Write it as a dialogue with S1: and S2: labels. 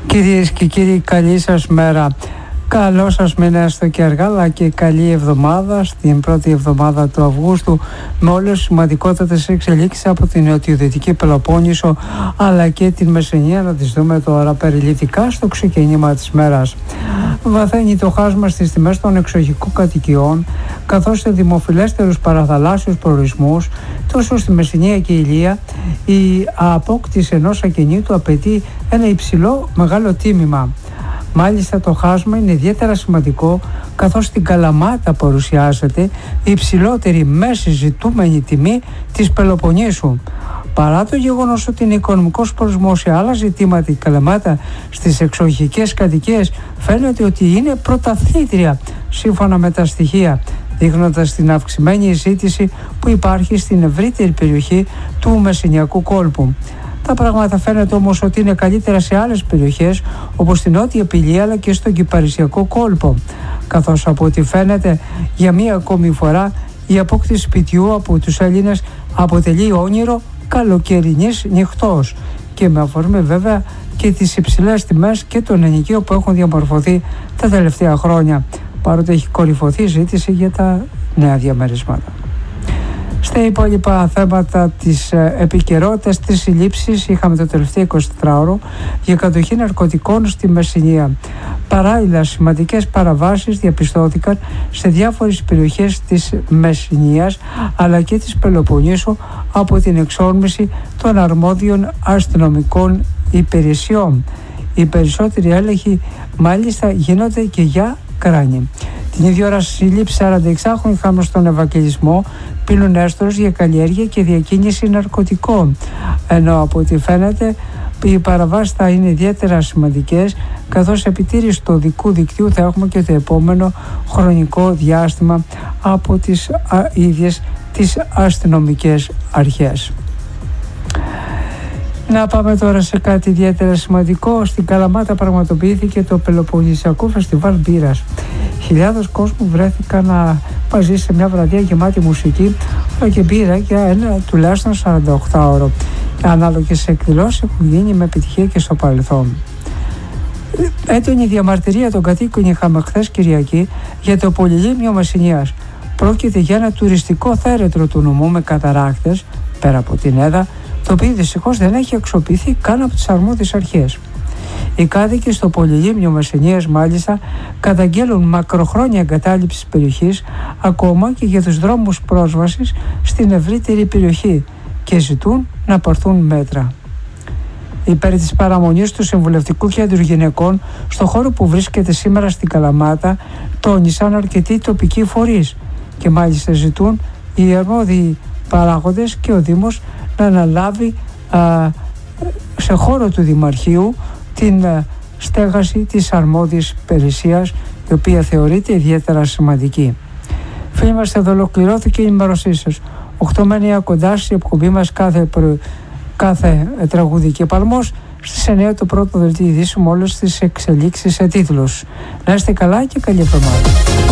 S1: Κυρίες και κύριοι, καλή σας μέρα. Καλό σας μήνα στο Κεργά, αλλά και καλή εβδομάδα στην πρώτη εβδομάδα του Αυγούστου, με όλες τις σημαντικότατες εξελίξεις από την νοτιοδυτική Πελοπόννησο αλλά και την Μεσσηνία. Να τις δούμε τώρα περιληπτικά στο ξεκίνημα της μέρας. Βαθαίνει το χάσμα στις τιμές των εξοχικών κατοικιών, καθώς σε δημοφιλέστερους παραθαλάσσιους προορισμούς, τόσο στη Μεσσηνία και Ηλία, η απόκτηση ενός ακινήτου απαιτεί ένα υψηλό μεγάλο τίμημα. Μάλιστα το χάσμα είναι ιδιαίτερα σημαντικό, καθώς στην Καλαμάτα παρουσιάζεται η υψηλότερη μέση ζητούμενη τιμή της Πελοποννήσου. Παρά το γεγονός ότι είναι οικονομικός προορισμός σε άλλα ζητήματα, η Καλαμάτα στις εξοχικές κατοικίες φαίνεται ότι είναι πρωταθλήτρια σύμφωνα με τα στοιχεία, δείχνοντας την αυξημένη ζήτηση που υπάρχει στην ευρύτερη περιοχή του Μεσσηνιακού κόλπου. Τα πράγματα φαίνεται όμως ότι είναι καλύτερα σε άλλες περιοχές, όπως στην Νότια Πηλία αλλά και στον Κυπαρισιακό κόλπο, καθώς από ό,τι φαίνεται για μία ακόμη φορά η απόκτηση σπιτιού από τους Έλληνες αποτελεί όνειρο καλοκαιρινής νυχτός, και με αφορμή βέβαια και τις υψηλές τιμές και των ενοικίων που έχουν διαμορφωθεί τα τελευταία χρόνια, παρότι έχει κορυφωθεί η ζήτηση για τα νέα διαμερίσματα. Στα υπόλοιπα θέματα της επικαιρότητας, της συλλήψης είχαμε το τελευταίο 24ωρο για κατοχή ναρκωτικών στη Μεσσηνία. Παράλληλα, σημαντικές παραβάσεις διαπιστώθηκαν σε διάφορες περιοχές της Μεσσηνίας αλλά και της Πελοποννήσου από την εξόρμηση των αρμόδιων αστυνομικών υπηρεσιών. Οι περισσότεροι έλεγχοι μάλιστα γίνονται και για κράνη. Την ίδια ώρα σύλληψη 46χρονου είχαμε στον Ευαγγελισμό, πήλουν έστωρος για καλλιέργεια και διακίνηση ναρκωτικών, ενώ από ό,τι φαίνεται οι παραβάσεις θα είναι ιδιαίτερα σημαντικές, καθώς επιτήρηση του οδικού δικτύου θα έχουμε και το επόμενο χρονικό διάστημα από τις ίδιες τις αστυνομικές αρχές. Να πάμε τώρα σε κάτι ιδιαίτερα σημαντικό. Στην Καλαμάτα πραγματοποιήθηκε το Πελοποννησιακό Φεστιβάλ Μπύρας. Χιλιάδες κόσμου βρέθηκαν μαζί σε μια βραδιά γεμάτη μουσική αλλά και μπύρα για ένα τουλάχιστον 48ωρο. Ανάλογες εκδηλώσεις έχουν γίνει με επιτυχία και στο παρελθόν. Έντονη διαμαρτυρία των κατοίκων είχαμε χθες Κυριακή για το Πολυλήμνιο Μεσσηνίας. Πρόκειται για ένα τουριστικό θέρετρο του νομού με καταράκτες πέρα από την Έδα, το οποίο δυστυχώς δεν έχει αξιοποιηθεί καν από τις αρμόδιες αρχές. Οι κάτοικοι στο Πολυλήμνιο Μεσσηνίας μάλιστα καταγγέλουν μακροχρόνια εγκατάλειψη της περιοχής, ακόμα και για τους δρόμους πρόσβασης στην ευρύτερη περιοχή, και ζητούν να πάρθουν μέτρα. Υπέρ της παραμονής του Συμβουλευτικού Κέντρου Γυναικών στο χώρο που βρίσκεται σήμερα στην Καλαμάτα τόνισαν αρκετοί τοπικοί φορείς και μάλιστα ζητούν οι αρμόδιοι παράγοντες και ο Δήμος να αναλάβει σε χώρο του Δημαρχείου την στέγαση της αρμόδιας υπηρεσίας, η οποία θεωρείται ιδιαίτερα σημαντική. Φίλοι μας, εδώ ολοκληρώθηκε η ενημέρωσή σας. 8 με 9 κοντά στην εκπομπή μας κάθε τραγούδι και παλμός. Στις 9 το πρώτο δελτίο ειδήσεων με όλες τις εξελίξεις σε τίτλους. Να είστε καλά και καλή εβδομάδα.